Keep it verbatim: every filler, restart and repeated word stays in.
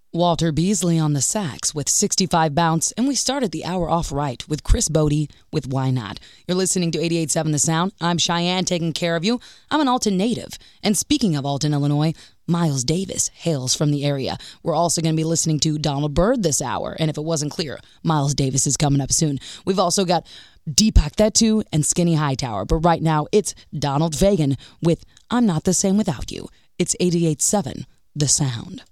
Walter Beasley on the sax with sixty-five Bounce, and we started the hour off right with Chris Bodie with Why Not. You're listening to eighty-eight point seven The Sound. I'm Cheyenne taking care of you. I'm an Alton native. And speaking of Alton, Illinois, Miles Davis hails from the area. We're also going to be listening to Donald Byrd this hour, and if it wasn't clear, Miles Davis is coming up soon. We've also got Deepak Thettu and Skinny Hightower, but right now it's Donald Fagen with I'm Not the Same Without You. It's eighty-eight point seven The Sound.